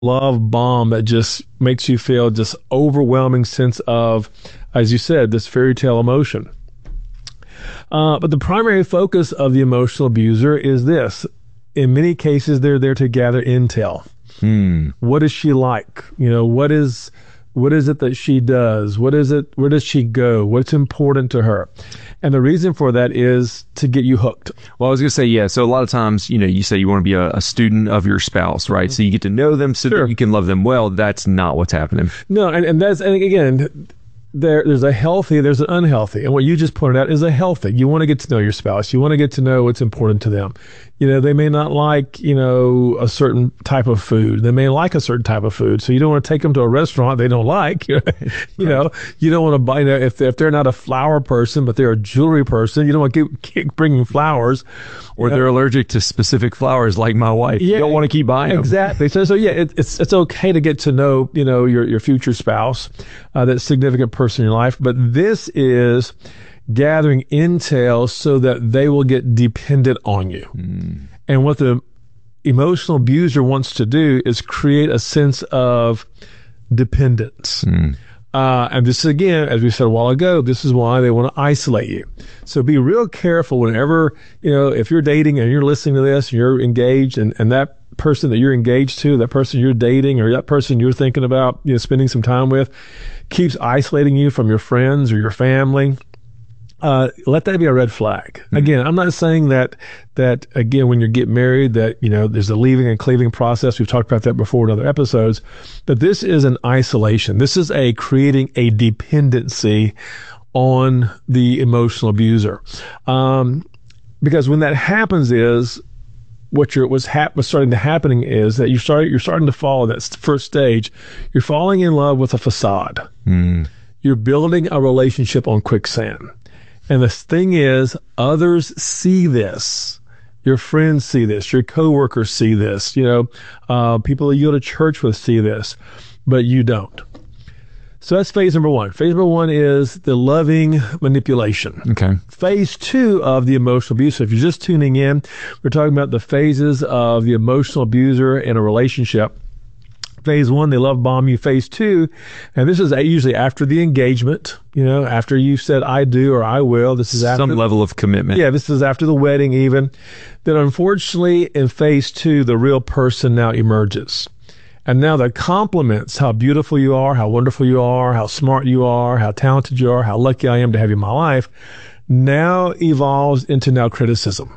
love bomb that just makes you feel just overwhelming sense of, as you said, this fairy tale emotion. But the primary focus of the emotional abuser is this. In many cases, they're there to gather intel. What is she like? What is it that she does? What is it? Where does she go? What's important to her? And the reason for that is to get you hooked. Well, I was going to say, yeah. So a lot of times, you say you want to be a student of your spouse, right? Mm-hmm. So you get to know them so that you can love them well. That's not what's happening. No, and again, there's a healthy, there's an unhealthy. And what you just pointed out is a healthy. You want to get to know your spouse. You want to get to know what's important to them. They may not like, a certain type of food. They may like a certain type of food. So you don't want to take them to a restaurant they don't like. You don't want to buy, if they're not a flower person, but they're a jewelry person, you don't want to keep bringing flowers. Or they're allergic to specific flowers like my wife. Yeah, you don't want to keep buying them. Exactly. So yeah, it's okay to get to know, your future spouse, that significant person in your life. But this is gathering intel so that they will get dependent on you. And what the emotional abuser wants to do is create a sense of dependence. And this, again, as we said a while ago, this is why they want to isolate you. So be real careful whenever, if you're dating and you're listening to this, and you're engaged, and that person that you're engaged to, that person you're dating, or that person you're thinking about, spending some time with, keeps isolating you from your friends or your family. Let that be a red flag. Again, I'm not saying that again, when you get married, that, there's a leaving and cleaving process. We've talked about that before in other episodes, but this is an isolation. This is creating a dependency on the emotional abuser. Because when that happens is, what's starting to happening is that you're starting to follow that first stage. You're falling in love with a facade. You're building a relationship on quicksand. And the thing is, others see this. Your friends see this. Your coworkers see this. People that you go to church with see this, but you don't. So that's phase number one. Phase number one is the loving manipulation. Okay. Phase two of the emotional abuse. So if you're just tuning in, we're talking about the phases of the emotional abuser in a relationship. Phase one, they love bomb you. Phase two, and this is usually after the engagement, after you've said I do or I will. This is after some level of commitment. Yeah, this is after the wedding even. Then unfortunately in phase two, the real person now emerges. And now the compliments, how beautiful you are, how wonderful you are, how smart you are, how talented you are, how lucky I am to have you in my life, now evolves into now criticism.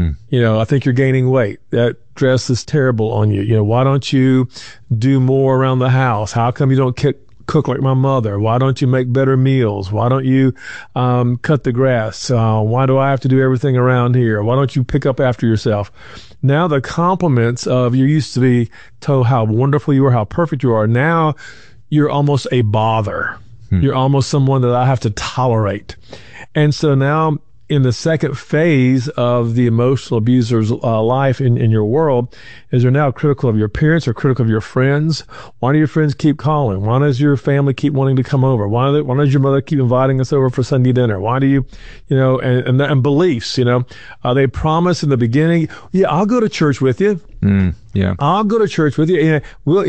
I think you're gaining weight. That dress is terrible on you. Why don't you do more around the house? How come you don't cook like my mother? Why don't you make better meals? Why don't you cut the grass? Why do I have to do everything around here? Why don't you pick up after yourself? Now the compliments of, you used to be told how wonderful you are, how perfect you are. Now you're almost a bother. You're almost someone that I have to tolerate. And so now, in the second phase of the emotional abuser's life in your world, is they're now critical of your parents or critical of your friends. Why do your friends keep calling? Why does your family keep wanting to come over? Why does your mother keep inviting us over for Sunday dinner? Why do you, and beliefs, they promise in the beginning, yeah, I'll go to church with you. Yeah, I'll go to church with you.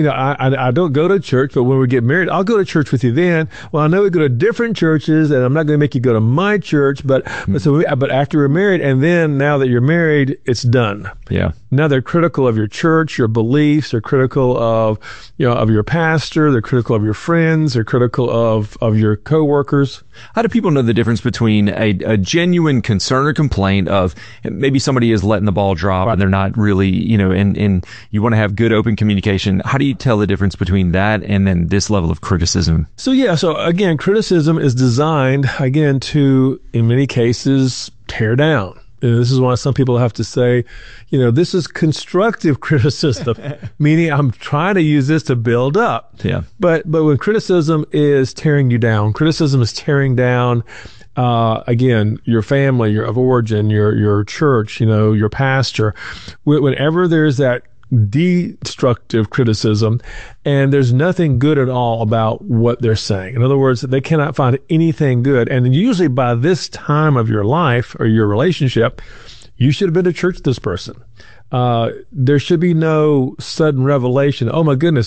I don't go to church, but when we get married, I'll go to church with you then. Well, I know we go to different churches, and I'm not going to make you go to my church, but after we're married, and then now that you're married, it's done. Yeah. Now they're critical of your church, your beliefs. They're critical of your pastor. They're critical of your friends. They're critical of your coworkers. How do people know the difference between a genuine concern or complaint of maybe somebody is letting the ball drop and they're not really, and you want to have good open communication? How do you tell the difference between that and then this level of criticism? So again, criticism is designed, again, to, in many cases, tear down. And this is why some people have to say, this is constructive criticism, meaning I'm trying to use this to build up. Yeah. But when criticism is tearing you down, criticism is tearing down, again, your family, your of origin, your church, your pastor. Whenever there's that destructive criticism and there's nothing good at all about what they're saying. In other words, they cannot find anything good. And usually by this time of your life or your relationship, you should have been to church with this person. there should be no sudden revelation. Oh my goodness,